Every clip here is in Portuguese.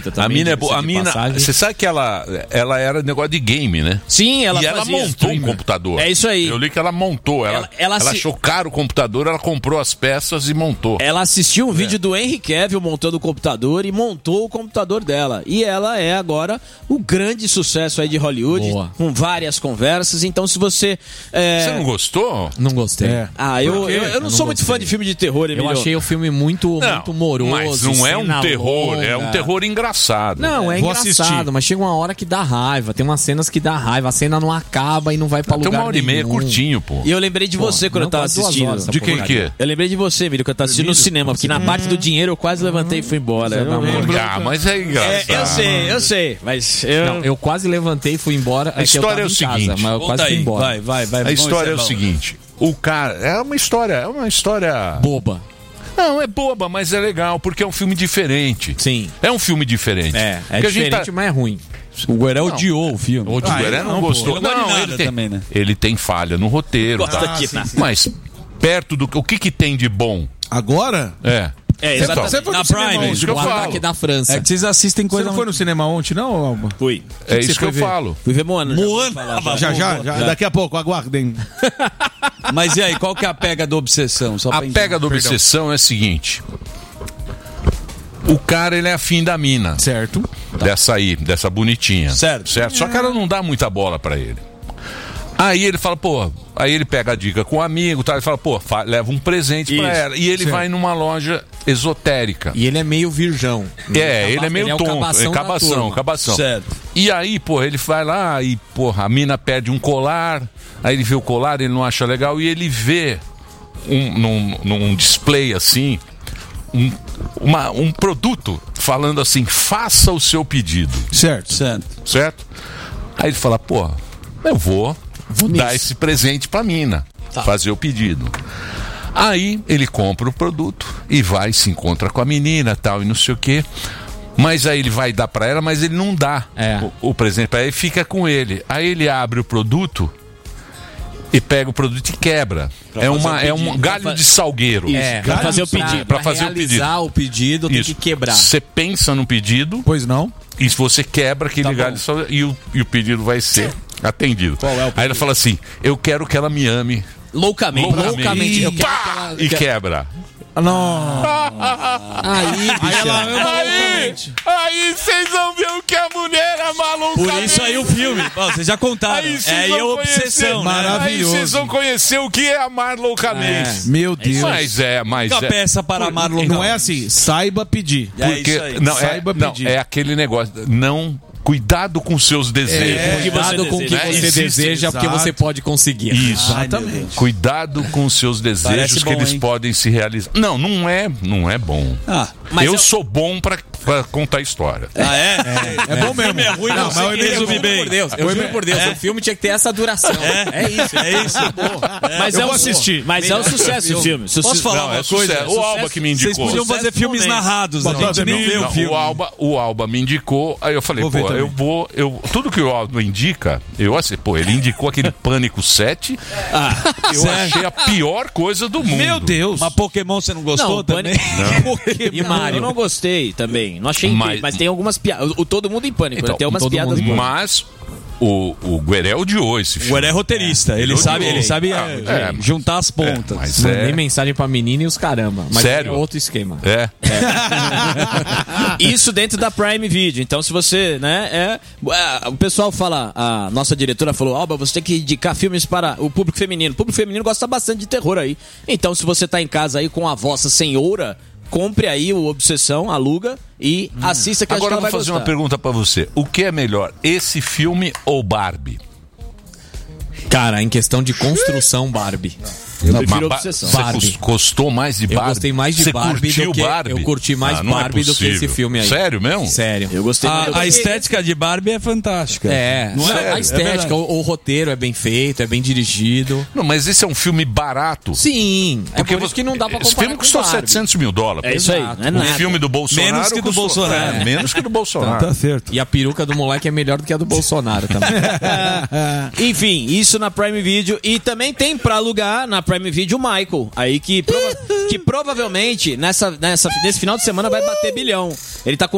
bonita também. A mina é boa. A mina, você sabe que ela era negócio de game, né? Sim, ela ela montou um computador. É isso aí. Eu li que ela montou. Ela achou caro o computador, ela comprou as peças e montou. Ela assistiu um vídeo do Henry Cavill montando o computador e montou o computador dela. E ela é agora o grande sucesso aí de Hollywood, com várias conversas. Então, se você... Você não gostou? Não gostei. Eu não sou muito fã de filme de terror, Emílio. Eu achei o filme muito moroso. Mas não é um terror, longa. É um terror engraçado. Não, é engraçado, assistir. Mas chega uma hora que dá raiva. Tem umas cenas que dá raiva. A cena não acaba e não vai pra lugar nenhum. Tem 1h30, curtinho, pô. E eu lembrei de você quando eu tava assistindo. De quem que é? Eu lembrei de você, Emílio, quando eu tava assistindo no cinema. Porque na parte do dinheiro eu quase levantei e fui embora. Mas é engraçado. Eu sei. Mas eu quase levantei e fui embora. A história é o seguinte. Mas eu quase fui embora. Vai. A história é o seguinte. O cara... É uma história... boba. Não, é boba, mas é legal, porque é um filme diferente. Sim. É um filme diferente. É diferente, mas é ruim. O Gueré odiou o filme. O Gueré não gostou. Ele tem, também, né? Ele tem falha no roteiro. Mas perto do... O que tem de bom? Agora? Exatamente. Você foi na no Prime, isso que eu falo. Da França. É que vocês assistem coisa... Você não foi no cinema ontem, não, Alba? Fui. É isso que eu falo. Fui ver Moana. Já. Daqui a pouco, aguardem. Mas e aí, qual que é a pega da obsessão? A pega da obsessão é a seguinte. O cara, ele é afim da mina. Certo. Dessa bonitinha. Certo. Só que ela não dá muita bola pra ele. Aí ele fala, aí ele pega a dica com um amigo, tá? Ele fala, leva um presente pra ela. E ele vai numa loja esotérica. E ele é meio virgão. Ele é meio tonto. Cabação. Certo. E aí, ele vai lá e, a mina perde um colar. Aí ele vê o colar, ele não acha legal. E ele vê num display assim, um produto falando assim, faça o seu pedido. Certo? Aí ele fala, eu vou dar esse presente pra mina, fazer o pedido. Aí ele compra o produto e vai, se encontra com a menina tal, e não sei o quê. Mas aí ele vai dar pra ela, mas ele não dá o presente pra ela, e fica com ele. Aí ele abre o produto e pega o produto e quebra. É um galho de salgueiro. Pra fazer o pedido. Pra fazer o pedido tem que quebrar. Você pensa no pedido. Pois não. E se você quebra aquele galho de salgueiro, e o pedido vai ser atendido. Qual é o pedido? Aí ele fala assim, eu quero que ela me ame loucamente. Eu quero que ela... E quebra. Não. Aí vocês vão ver o que a mulher ama loucamente. Por isso aí o filme. Vocês já contaram. Aí é obsessão, né? Maravilhoso. Aí vocês vão conhecer o que é amar loucamente. Meu Deus. Mas a peça para amar loucamente. Não é assim, saiba pedir. Porque saiba pedir. É aquele negócio, cuidado com seus desejos. Cuidado com o que você deseja, porque você pode conseguir. Isso. Exatamente. Cuidado com os seus desejos, que eles podem se realizar. Não é bom. Mas eu sou bom pra contar história. É bom mesmo. É ruim, não, mas eu resumi bem. Eu juro por Deus, o filme tinha que ter essa duração. É isso. Mas eu vou assistir. Mas é um sucesso o filme. Posso falar uma coisa? O Alba que me indicou. Vocês podiam fazer filmes narrados, a gente nem vê o filme. O Alba me indicou, aí eu falei, tudo que o Alba indica, ele indicou aquele Pânico 7. Eu achei a pior coisa do mundo. Meu Deus. Mas Pokémon você não gostou também? E Mario? Eu não gostei também. Não achei mas tem algumas piadas. Todo mundo em Pânico, tem algumas piadas boas. Mas o Gueré odiou esse filme. O Gueré é roteirista, ele sabe juntar as pontas. Mandei mensagem pra menina e os caramba. Mas sério? É outro esquema. Isso dentro da Prime Video. Então, se você, o pessoal fala, a nossa diretora falou, Alba, você tem que indicar filmes para o público feminino. O público feminino gosta bastante de terror aí. Então, se você tá em casa aí com a vossa senhora, compre aí o Obsessão, aluga e assista, que agora eu vou fazer uma pergunta pra você. O que é melhor, esse filme ou Barbie? Cara, em questão de construção, Barbie. Eu prefiro Obsessão. Você gostou mais de Barbie? Eu gostei mais de Barbie do que... Barbie? Eu curti mais Barbie do que esse filme aí. Sério mesmo? Sério. Eu gostei mais a estética de Barbie é fantástica. A estética, o roteiro é bem feito, é bem dirigido. Não, mas esse é um filme barato. Sim, porque por isso que não dá pra comparar. Esse filme custou $700 mil. É isso aí, não é nada. O filme do Bolsonaro menos que do Bolsonaro. Menos que do Bolsonaro. Tá certo. E a peruca do moleque é melhor do que a do Bolsonaro também. Enfim, isso na Prime Video. E também tem pra alugar na Prime Video o Michael. Aí que que provavelmente nesse final de semana vai bater bilhão. Ele tá com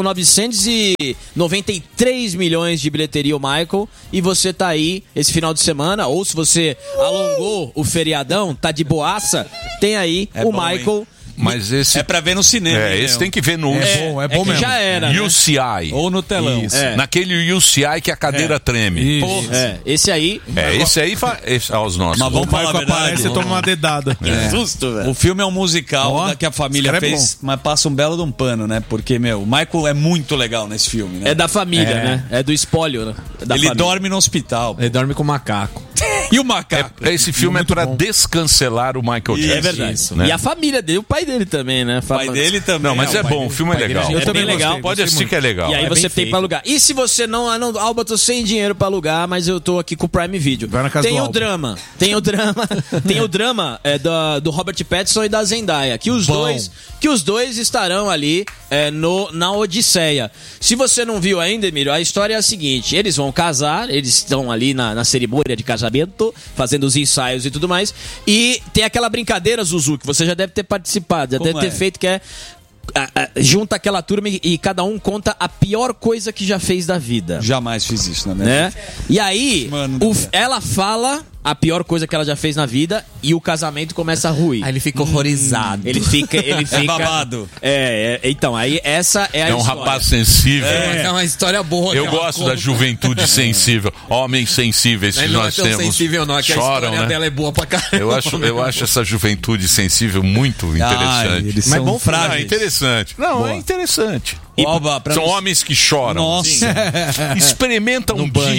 993 milhões de bilheteria, o Michael, e você tá aí esse final de semana, ou se você alongou o feriadão, tá de boaça, tem aí o bom, Michael. hein? Mas esse... É pra ver no cinema. É, hein, esse meu? tem que ver no... É bom que mesmo. já era, né? UCI. Ou no telão. Isso. É. Naquele UCI que a cadeira treme. Isso. Esse aí... Esse aí aos nossos. Mas vamos O falar a Michael verdade. aparece e toma uma dedada. Que susto, velho. O filme é um musical Ó, que a família esse cara é fez, mas passa um belo de um pano, né? Porque, meu, o Michael é muito legal nesse filme, né? É da família, né? É do espólio, né? Da Ele família. dorme no hospital. Ele dorme com macaco. E o macaco? Esse filme é pra descancelar o Michael Jackson. É verdade. Isso, né? E a família dele, o pai dele também, né? O pai dele também. Não, mas é bom, o filme é legal. É bem legal. Pode assistir que é legal. E aí É você bem tem feito. pra alugar. E se você não... Alba, tô sem dinheiro pra alugar, mas eu tô aqui com o Prime Video. Vai na casa Tem do o Alba. drama. Tem o drama. Tem o drama do Robert Pattinson e da Zendaya. Que os dois estarão ali na Odisseia. Se você não viu ainda, Emílio, a história é a seguinte. Eles vão casar, eles estão ali na cerimônia de casamento, fazendo os ensaios e tudo mais. E tem aquela brincadeira, Zuzu, que você já deve ter participado, já Como deve ter é? feito, que é... junta aquela turma e cada um conta a pior coisa que já fez da vida. Jamais fiz isso, né? Né? E aí, Mano, ela fala a pior coisa que ela já fez na vida e o casamento começa a ruir. Aí ele fica horrorizado. Ele fica. babado. Então, aí essa é a É um história. rapaz sensível. É uma história boa. Eu que ela gosto conta. da juventude sensível. Homens sensíveis que Ele não é nós tão temos. sensível, não. É que a choram, história né? dela é boa pra caramba. Eu acho essa juventude sensível muito interessante. Eles Mas são bom Não, frágeis. é interessante. Não, é interessante. Alba, pra São nós- homens que choram. Nossa. Experimenta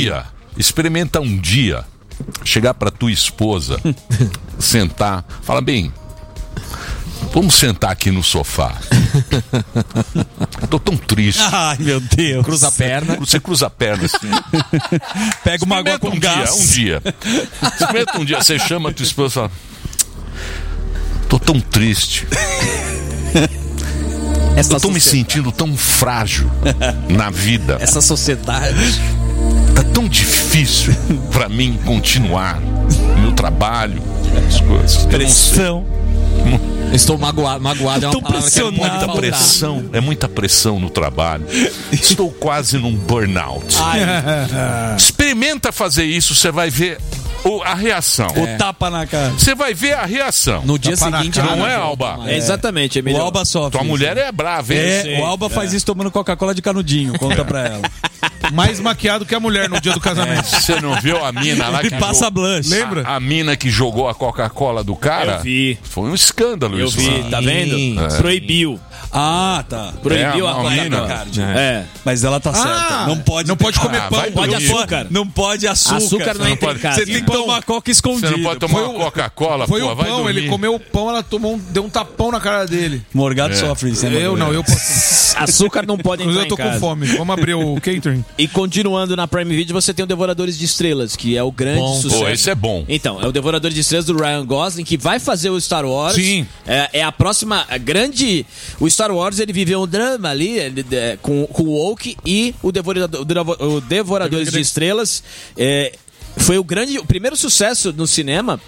um dia chegar pra tua esposa, sentar, fala bem, vamos sentar aqui no sofá. Tô tão triste. Ai, meu Deus. Cruza a perna. Você cruza a perna assim. Pega uma água com gás. Um dia. Experimenta um dia. Você chama a tua esposa e fala: tô tão triste. Eu tô me sentindo tão frágil na vida. Essa sociedade. Tá tão difícil pra mim continuar meu trabalho, as coisas. Eu não sei. Pressão. Estou magoado é uma Tô palavra que não pode pressionado. faltar. É muita pressão no trabalho. Estou quase num burnout. Experimenta fazer isso, você vai ver a reação. O tapa na cara. Você vai ver a reação. No dia Tapa na seguinte, cara, Não ele é, volta Alba? mais. Exatamente, O Emílio. Alba sofre. Tua mulher é brava, hein? O Alba faz isso tomando Coca-Cola de canudinho. Conta pra ela. Mais maquiado que a mulher no dia do casamento. Você não viu a mina lá que E passa blush. Lembra? A mina que jogou a Coca-Cola do cara? Eu vi. Foi um escândalo Eu isso. vi, lá. tá vendo? Proibiu. Ah, tá. Proibiu É, a uma mina. Coca-Cola. É. Mas ela tá certa. Não pode comer pão. vai Pode dormir. açúcar. Não pode açúcar. Açúcar não entra em pode- casa. Você tem que tomar coca escondido. Você não pode tomar uma Coca-Cola, Foi pô, o vai pão, dormir. ele comeu o pão, ela deu um tapão na cara dele. Morgado sofre isso, né, Eu não, eu posso. Açúcar não pode entrar Inclusive eu em tô com casa. fome. Vamos abrir o catering. E continuando na Prime Video, você tem o Devoradores de Estrelas, que é o grande sucesso. Pô, esse é bom. Então, é o Devoradores de Estrelas do Ryan Gosling, que vai fazer o Star Wars. Sim. É a próxima grande... O Star Wars, ele viveu um drama ali com o Woke e o Devoradores de Estrelas. Foi o primeiro sucesso no cinema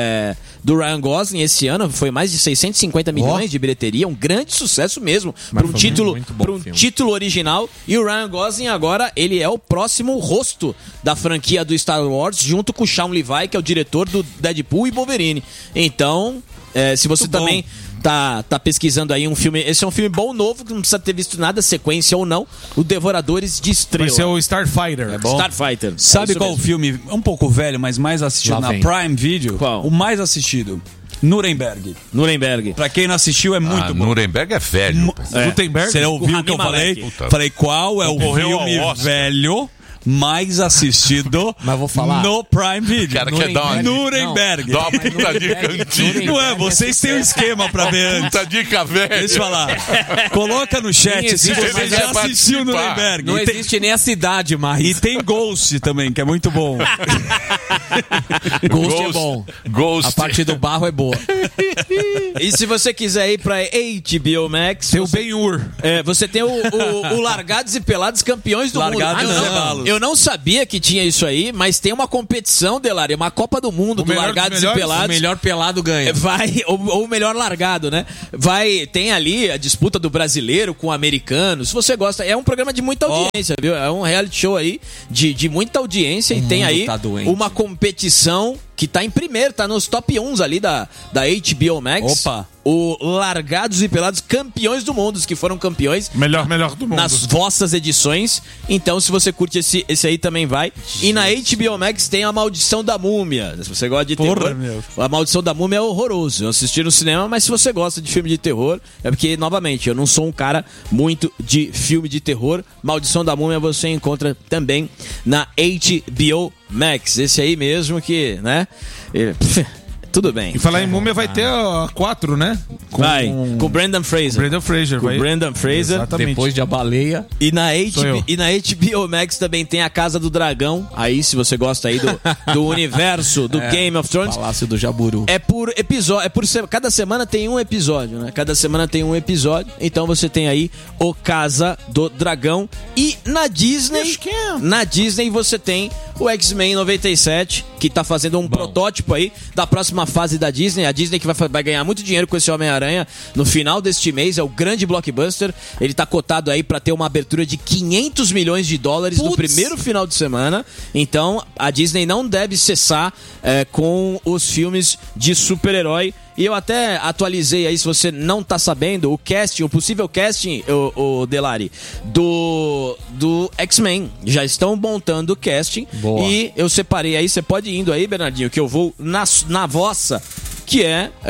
do Ryan Gosling esse ano. Foi mais de 650 milhões de bilheteria. Um grande sucesso mesmo. Para um, título, muito bom filme. título original. E o Ryan Gosling agora, ele é o próximo rosto da franquia do Star Wars, junto com o Sean Levi, que é o diretor do Deadpool e Wolverine. Então, se você Muito também... Tá pesquisando aí um filme. Esse é um filme bom, novo, que não precisa ter visto nada, sequência ou não. O Devoradores de Vai Estrelas. ser o Starfighter. Starfighter. Sabe É isso qual mesmo. filme um pouco velho, mas mais assistido Lá na vem. Prime Video? Qual? O mais assistido. Nuremberg. Nuremberg. Pra quem não assistiu, é muito bom. Nuremberg é velho. Gutenberg? Você ouviu o que eu Rami falei? Malek. Falei, qual é o Concorreu ao filme Oscar. velho mais assistido Mas vou falar. no Prime Video? Cara, quer dar uma Nuremberg. Dá uma puta dica antiga. Não é, vocês têm um esquema pra ver antes. Puta dica velha. Deixa eu falar. Coloca no chat se existe, você mas já vai assistiu participar. Nuremberg. Não E tem- existe nem a cidade mais. E tem Ghost também, que é muito bom. Ghost é bom. Ghost. A parte do barro é boa. E se você quiser ir pra HBO Max, Tem o Ben-Hur. você tem o Largados e Pelados Campeões do Largados Mundo. e Pelados. Eu não sabia que tinha isso aí, mas tem uma competição, Delari, uma Copa do Mundo O do melhor dos Largados e melhores? Pelados. O melhor pelado ganha. Vai, ou o melhor largado, né? Tem ali a disputa do brasileiro com o americano. Se você gosta, é um programa de muita audiência, viu? É um reality show aí de muita audiência e tem aí tá doente. uma competição que tá em primeiro, tá nos top 1 ali da HBO Max. Opa. O Largados e Pelados Campeões do Mundo, os que foram campeões Melhor do mundo. nas vossas edições. Então, se você curte esse aí, também vai. E na HBO Max tem A Maldição da Múmia. Se você gosta de terror, A Maldição da Múmia é horroroso. Eu assisti no cinema, mas se você gosta de filme de terror, é porque, novamente, eu não sou um cara muito de filme de terror. Maldição da Múmia você encontra também na HBO Max. Esse aí mesmo que, né? Tudo bem. E falar em múmia vai ter a 4, né? Com o Brendan Fraser. Brendan Fraser. Com o Brendan Fraser. Exatamente. Depois de A Baleia. E na, Sou eu. HBO Max também tem a Casa do Dragão. Aí, se você gosta aí do universo do Game of Thrones. Palácio do Jaburu. É por episódio. Cada semana tem um episódio, né? Cada semana tem um episódio. Então você tem aí o Casa do Dragão. E na Disney. Na Disney você tem o X-Men 97, que tá fazendo um protótipo aí da próxima fase da Disney. A Disney que vai ganhar muito dinheiro com esse Homem-Aranha no final deste mês. É o grande blockbuster. Ele tá cotado aí pra ter uma abertura de $500 milhões no primeiro final de semana. Então a Disney não deve cessar com os filmes de super-herói. E eu até atualizei aí, se você não tá sabendo, o possível casting, o Delari, do X-Men. Já estão montando o casting. Boa. E eu separei aí, você pode ir indo aí, Bernardinho, que eu vou na vossa, que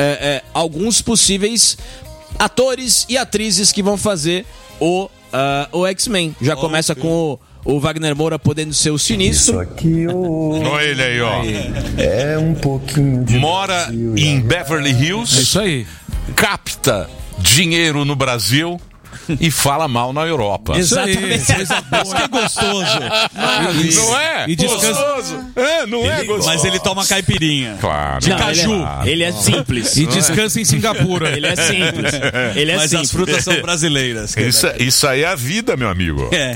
alguns possíveis atores e atrizes que vão fazer o X-Men. Já começa com o Wagner Moura podendo ser o Sinistro. Isso aqui, Olha ele aí, ó. é um pouquinho de Mora Brasil, em Beverly Hills. É isso aí. Capta dinheiro no Brasil e fala mal na Europa. Exatamente. Isso que é gostoso. Não é? E descansa- Gostoso. Não é gostoso. Mas ele toma caipirinha. Claro. Não, caju. Ele é simples. E descansa em Singapura. Ele é simples. Ele é Mas simples. as frutas são brasileiras. Isso aí é a vida, meu amigo. É.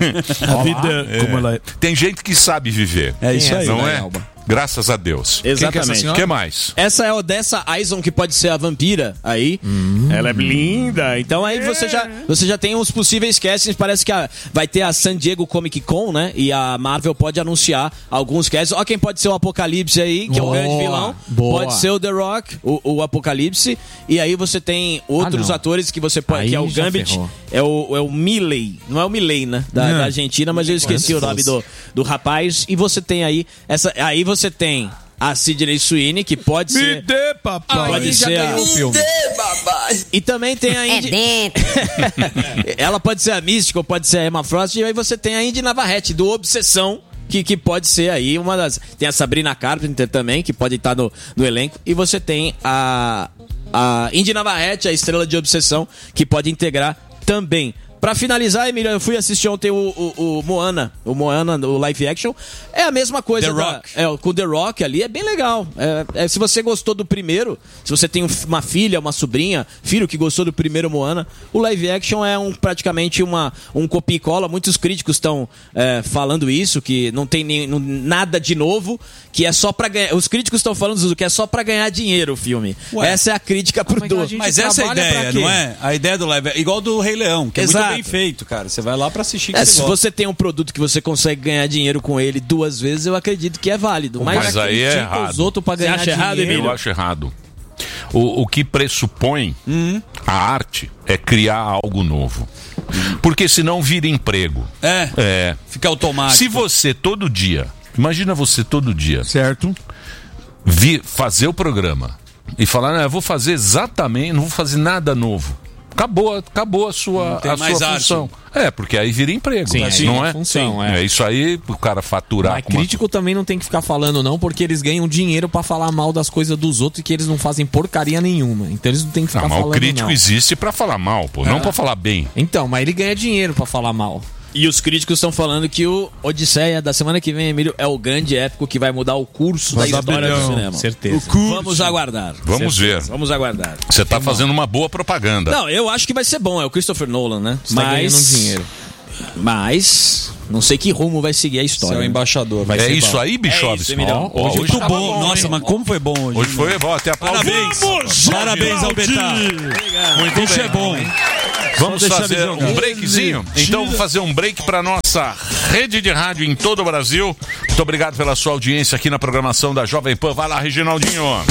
A vida como ela é. Tem gente que sabe viver. É isso aí. Não né, é? Alba? Graças a Deus. Exatamente. O que mais? Essa é a Odessa Aison, que pode ser a vampira aí. Ela é linda. Então aí você já tem os possíveis castings. Parece que vai ter a San Diego Comic Con, né? E a Marvel pode anunciar alguns castings. Ó, quem pode ser o Apocalipse aí, que é o Boa, grande vilão. boa. Pode ser o The Rock, o Apocalipse. E aí você tem outros não. atores que você pode. Aí Que é o já Gambit. ferrou. É o Milley. Não é o Milley, né? Da Argentina, mas eu esqueci o nome do rapaz. E você tem aí. Aí você tem a Sidney Sweeney, que pode Me ser. dê, papai. Pode já ser ganhou o filme. E também tem a Indy. Ela pode ser a Mystic ou pode ser a Emma Frost. E aí você tem a Indy Navarrete, do Obsessão. Que pode ser aí uma das. Tem a Sabrina Carpenter também, que pode estar no elenco. E você tem a Indy Navarrete, a estrela de Obsessão, que pode integrar também. Pra finalizar, Emílio, eu fui assistir ontem o Moana, o live action. É a mesma coisa. The Rock. Com o The Rock ali, é bem legal. Se você gostou do primeiro, se você tem uma filha, uma sobrinha, filho que gostou do primeiro Moana, o live action é praticamente um copia e cola. Muitos críticos estão falando isso, que não tem nada de novo, que é só pra ganhar. Os críticos estão falando que é só pra ganhar dinheiro o filme. Ué. Essa é a crítica pro dono. Mas essa é a ideia, não é? A ideia do live é igual do Rei Leão, que é Exato. muito bem feito, cara. Você vai lá pra assistir que Se você gosta. você tem um produto que você consegue ganhar dinheiro com ele 2 vezes, eu acredito que é válido. Mas aí é Critica errado. os outros pra ganhar acha errado, dinheiro. Emílio? Eu acho errado. O que pressupõe a arte é criar algo novo. Porque senão vira emprego. É. Fica automático. Se você todo dia, imagina você todo dia, Certo. fazer o programa e falar, não, eu vou fazer exatamente, não vou fazer nada novo. Acabou a sua, tem mais função. Porque aí vira emprego, Sim, aí não vira é? função, é isso aí, o cara faturar. Mas com uma- crítico também não tem que ficar falando não, porque eles ganham dinheiro pra falar mal das coisas dos outros e que eles não fazem porcaria nenhuma. Então eles não tem que ficar Não, mas falando o crítico não. existe pra falar mal, pô, não pra falar bem. Então, mas ele ganha dinheiro pra falar mal. E os críticos estão falando que o Odisseia da semana que vem, Emílio, é o grande épico que vai mudar o curso da história do cinema. Certeza. Vamos aguardar. Vamos ver. Vamos aguardar. Você tá fazendo uma boa propaganda. Não, eu acho que vai ser bom. É o Christopher Nolan, né? Tá ganhando dinheiro. Mas não sei que rumo vai seguir a Você história. é o embaixador. É isso aí, Bichob? É isso, Emilhão. Ó, Hoje muito tava bom. Nossa, hein? mas como foi bom hoje. Hoje foi bom. Até a Parabéns. Parabéns, Albertar. Muito Isso bem. é bom, hein? Vamos Só deixar fazer ele jogar. um breakzinho? Então vou fazer um break para nossa rede de rádio em todo o Brasil. Muito obrigado pela sua audiência aqui na programação da Jovem Pan. Vai lá, Reginaldinho.